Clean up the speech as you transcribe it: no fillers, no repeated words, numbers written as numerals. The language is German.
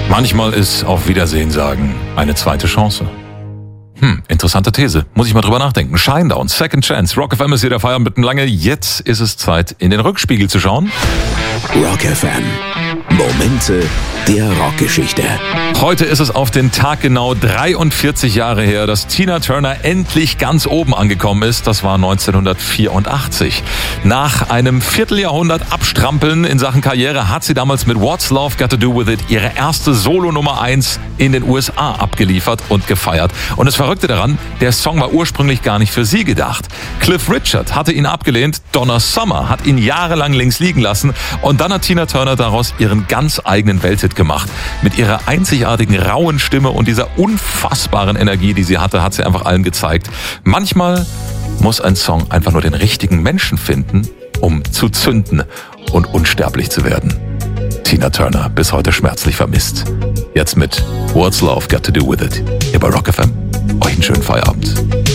Manchmal ist auf Wiedersehen sagen eine zweite Chance. Interessante These. Muss ich mal drüber nachdenken. Shinedown, Second Chance. Rock FM ist hier der Feierabend mitten lange. Jetzt ist es Zeit, in den Rückspiegel zu schauen. Rock FM. Momente der Rockgeschichte. Heute ist es auf den Tag genau 43 Jahre her, dass Tina Turner endlich ganz oben angekommen ist. Das war 1984. Nach einem Vierteljahrhundert Abstrampeln in Sachen Karriere hat sie damals mit What's Love Got to Do With It ihre erste Solo-Nummer 1 in den USA abgeliefert und gefeiert. Und das Verrückte daran, der Song war ursprünglich gar nicht für sie gedacht. Cliff Richard hatte ihn abgelehnt, Donna Summer hat ihn jahrelang links liegen lassen und dann hat Tina Turner daraus ihren ganz eigenen Welthit gemacht. Mit ihrer einzigartigen, rauen Stimme und dieser unfassbaren Energie, die sie hatte, hat sie einfach allen gezeigt. Manchmal muss ein Song einfach nur den richtigen Menschen finden, um zu zünden und unsterblich zu werden. Tina Turner, bis heute schmerzlich vermisst. Jetzt mit What's Love Got to Do With It. Hier bei Rock FM. Euch einen schönen Feierabend.